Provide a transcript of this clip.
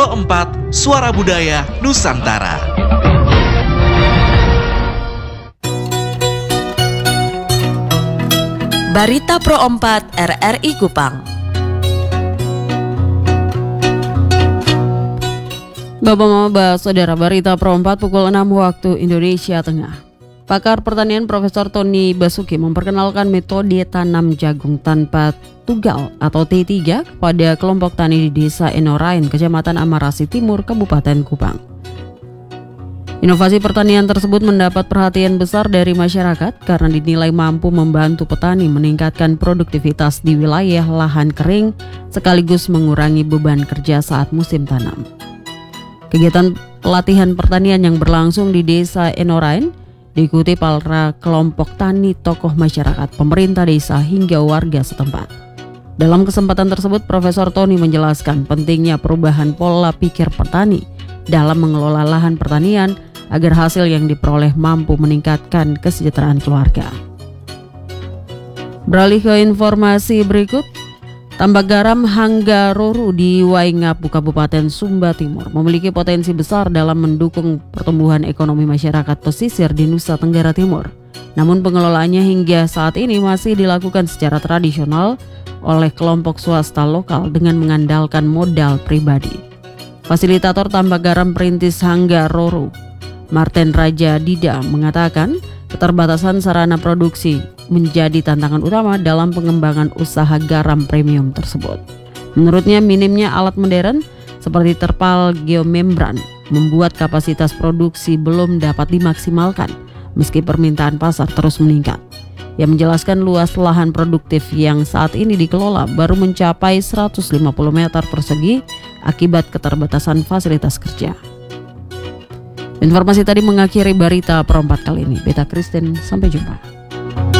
Pro 4, Suara Budaya Nusantara. Barita Pro 4 RRI Kupang. Bapak-bapak, saudara, Barita Pro 4 pukul 6 waktu Indonesia Tengah. Pakar pertanian Profesor Tony Basuki memperkenalkan metode tanam jagung tanpa tugal atau T3 pada kelompok tani di Desa Enorain, Kecamatan Amarasi Timur, Kabupaten Kupang. Inovasi pertanian tersebut mendapat perhatian besar dari masyarakat karena dinilai mampu membantu petani meningkatkan produktivitas di wilayah lahan kering sekaligus mengurangi beban kerja saat musim tanam. Kegiatan pelatihan pertanian yang berlangsung di Desa Enorain diikuti para kelompok tani, tokoh masyarakat, pemerintah desa hingga warga setempat. Dalam kesempatan tersebut, Profesor Tony menjelaskan pentingnya perubahan pola pikir petani dalam mengelola lahan pertanian agar hasil yang diperoleh mampu meningkatkan kesejahteraan keluarga. Beralih ke informasi berikut, tambak garam Hangga Roru di Waingapu, Kabupaten Sumba Timur memiliki potensi besar dalam mendukung pertumbuhan ekonomi masyarakat pesisir di Nusa Tenggara Timur. Namun pengelolaannya hingga saat ini masih dilakukan secara tradisional oleh kelompok swasta lokal dengan mengandalkan modal pribadi. Fasilitator tambak garam perintis Hangga Roru, Martin Raja Dida, mengatakan keterbatasan sarana produksi menjadi tantangan utama dalam pengembangan usaha garam premium tersebut. Menurutnya, minimnya alat modern seperti terpal geomembran membuat kapasitas produksi belum dapat dimaksimalkan meski permintaan pasar terus meningkat. Ia menjelaskan luas lahan produktif yang saat ini dikelola baru mencapai 150 meter persegi akibat keterbatasan fasilitas kerja. Informasi tadi mengakhiri Barita Pro 4 kali ini. Beta Kristen, sampai jumpa.